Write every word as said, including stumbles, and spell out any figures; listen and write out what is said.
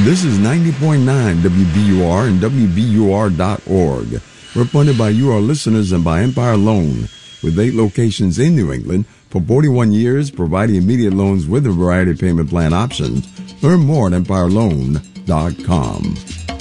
This is ninety point nine W B U R and W B U R dot org. We're funded by you, our listeners, and by Empire Loan, with eight locations in New England for forty-one years, providing immediate loans with a variety of payment plan options. Learn more at empire loan dot com.